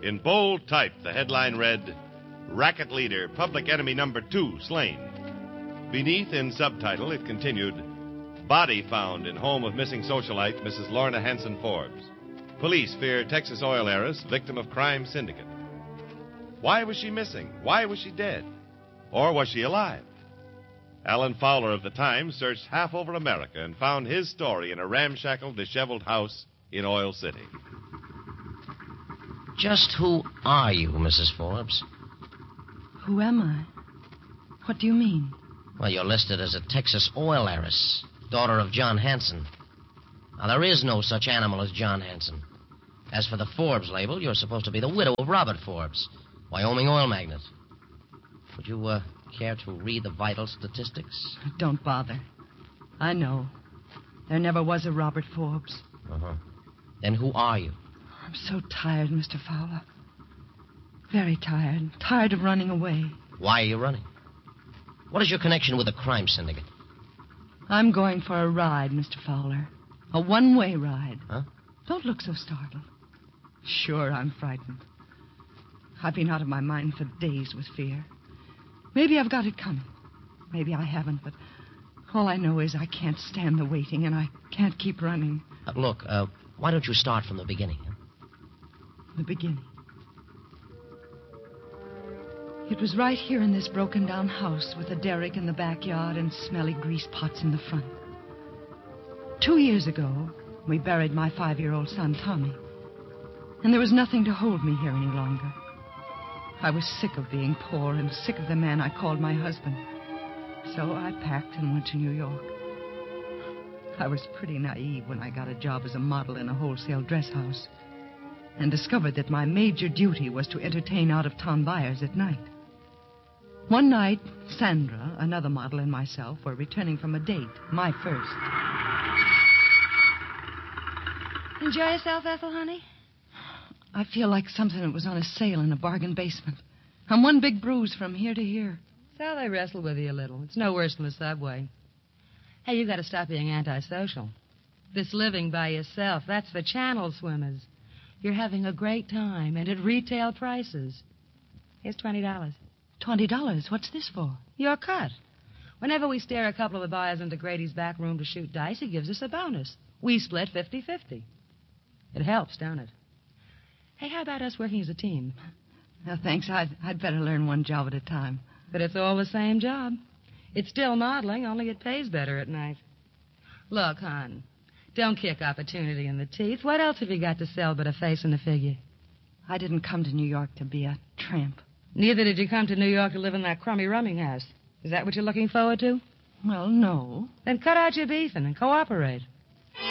In bold type, the headline read, Racket Leader, Public Enemy Number 2, Slain. Beneath, in subtitle, it continued, Body found in home of missing socialite Mrs. Lorna Hanson Forbes. Police fear Texas oil heiress, victim of crime syndicate. Why was she missing? Why was she dead? Or was she alive? Alan Fowler of the Times searched half over America and found his story in a ramshackle, disheveled house in Oil City. Just who are you, Mrs. Forbes? Who am I? What do you mean? Well, you're listed as a Texas oil heiress, daughter of John Hanson. Now, there is no such animal as John Hanson. As for the Forbes label, you're supposed to be the widow of Robert Forbes, Wyoming oil magnate. Would you care to read the vital statistics? Don't bother. I know. There never was a Robert Forbes. Uh-huh. Then who are you? I'm so tired, Mr. Fowler. Very tired. Tired of running away. Why are you running? What is your connection with the crime syndicate? I'm going for a ride, Mr. Fowler. A one-way ride. Huh? Don't look so startled. Sure, I'm frightened. I've been out of my mind for days with fear. Maybe I've got it coming. Maybe I haven't, but all I know is I can't stand the waiting, and I can't keep running. Look, why don't you start from the beginning? Huh? The beginning. It was right here in this broken-down house with a derrick in the backyard and smelly grease pots in the front. 2 years ago, we buried my 5-year-old son, Tommy. And there was nothing to hold me here any longer. I was sick of being poor and sick of the man I called my husband. So I packed and went to New York. I was pretty naive when I got a job as a model in a wholesale dress house and discovered that my major duty was to entertain out-of-town buyers at night. One night, Sandra, another model, and myself were returning from a date, my first. Enjoy yourself, Ethel, honey? I feel like something that was on a sale in a bargain basement. I'm one big bruise from here to here. So they wrestle with you a little. It's no worse than the subway. Hey, you got to stop being antisocial. This living by yourself, that's for channel swimmers. You're having a great time, and at retail prices. Here's $20. $20? What's this for? Your cut. Whenever we steer a couple of the buyers into Grady's back room to shoot dice, he gives us a bonus. We split 50-50. It helps, don't it? Hey, how about us working as a team? No, thanks. I'd better learn one job at a time. But it's all the same job. It's still modeling, only it pays better at night. Look, hon, don't kick opportunity in the teeth. What else have you got to sell but a face and a figure? I didn't come to New York to be a tramp. Neither did you come to New York to live in that crummy rooming house. Is that what you're looking forward to? Well, no. Then cut out your beefing and cooperate.